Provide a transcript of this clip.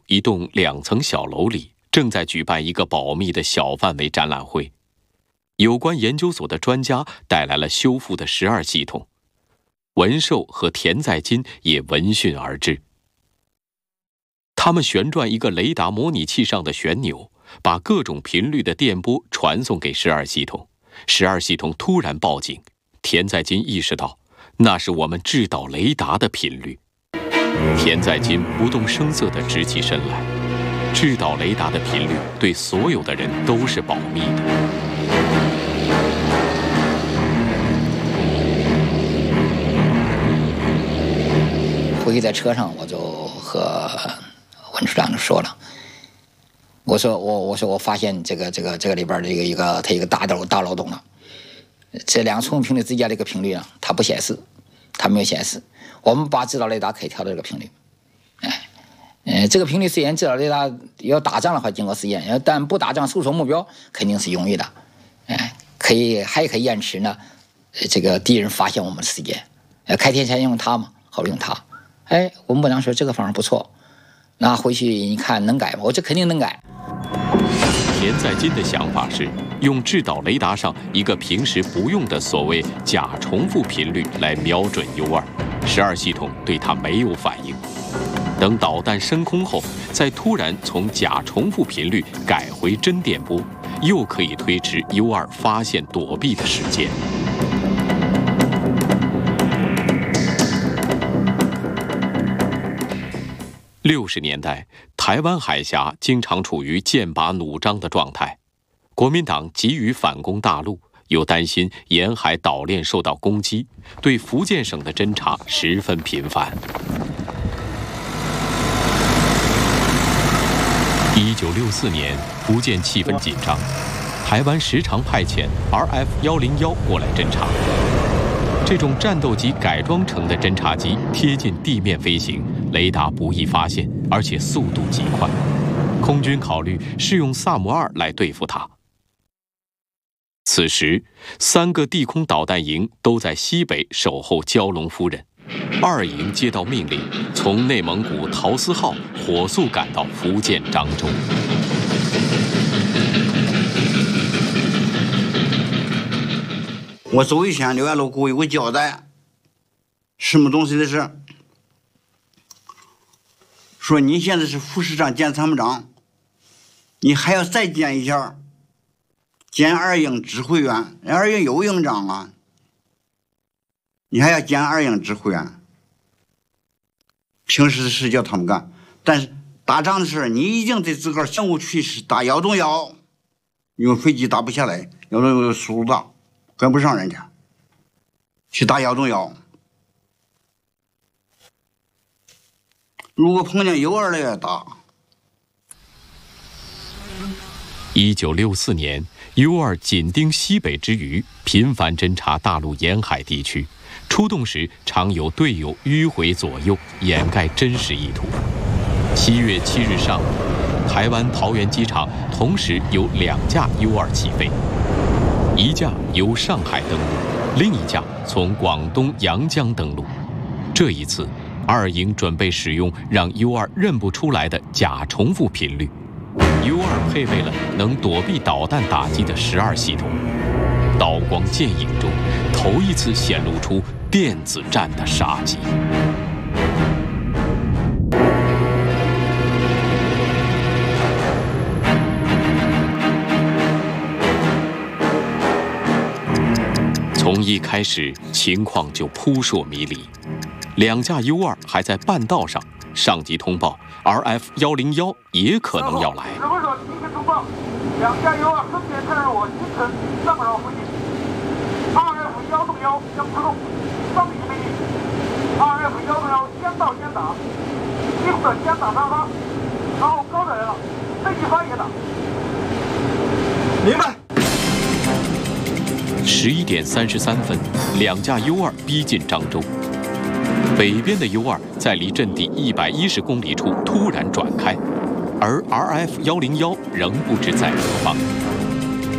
一栋2层小楼里，正在举办一个保密的小范围展览会。有关研究所的专家带来了修复的12系统，文寿和田在金也闻讯而至。他们旋转一个雷达模拟器上的旋钮，把各种频率的电波传送给12系统。12系统突然报警，田在金意识到那是我们制导雷达的频率。田在金不动声色地直起身来。制导雷达的频率对所有的人都是保密的。 回去在车上，我就和文处长就说了，我说我发现这个里边的它一个大漏洞了，这2个冲频率之间的一个频率啊，它不显示，它没有显示。我们把制导雷达可以调到这个频率，这个频率实验制导雷达要打仗的话经过实验，但不打仗输出目标肯定是容易的，还可以延迟呢，这个敌人发现我们的时间，开天前用它嘛，后来用它。我们部长说这个方法不错，那回去你看能改吗？我这肯定能改。 田在金的想法是用制导雷达上一个平时不用的所谓假重复频率来瞄准 U2，12系统对它没有反应。等导弹升空后，再突然从假重复频率改回真电波，又可以推迟 U2 发现躲避的时间。60年代，台湾海峡经常处于剑拔弩张的状态，国民党急于反攻大陆，又担心沿海岛链受到攻击，对福建省的侦察十分频繁。1964年，福建气氛紧张，台湾时常派遣 RF-101过来侦察。这种战斗机改装成的侦察机贴近地面飞行，雷达不易发现，而且速度极快。空军考虑是用萨姆2来对付它。此时，3个地空导弹营都在西北守候蛟龙夫人。2营接到命令，从内蒙古陶思号火速赶到福建漳州。 我走以前，刘元楼给我有个交代，什么东西的事？说你现在是副师长兼参谋长，你还要再兼一下，兼2营指挥员。2营有营长啊，你还要兼2营指挥员。平时的事叫他们干，但是打仗的事你一定得自个儿任务去打101，因为飞机打不下来，101速度大。跟不上人家，去打101。如果碰见U2了也打。 1964年 ，U2 紧盯西北之余，频繁侦察大陆沿海地区，出动时常有队友迂回左右，掩盖真实意图。7月7日上午，台湾桃园机场同时有2架 U2 起飞。一架由上海登陆，另一架从广东阳江登陆。这一次，2营准备使用让 U2 认不出来的假重复频率。U2 配备了能躲避导弹打击的12系统。刀光剑影中，头一次显露出电子战的杀机。从一开始，情况就扑朔迷离。2架 U2 还在半道上，上级通报 RF-101也可能要来。 指挥所提前通报，2架 U2 分别参与我行程上扰附近。RF-101将出动，上级命令 RF-101先到先打，一会儿先打3发，然后高的来了，这一发也打。明白。 11点33分，2架 U2 逼近漳州。北边的 U2 在离阵地110公里处突然转开，而 RF-101仍不知在何方。